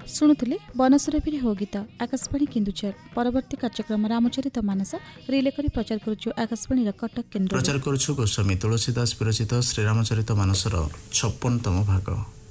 शुणुले बनसुरभिर हो गीत आकाशवाणी केन्दुझर परवर्ती कार्यक्रम रामचरित मानस रिले करी प्रचार करुछु आकाशवाणी कटक केन्द्र प्रचार करुछु गोस्वामी तुलसीदास विरचित श्रीरामचरित मानसर 56तम भाग।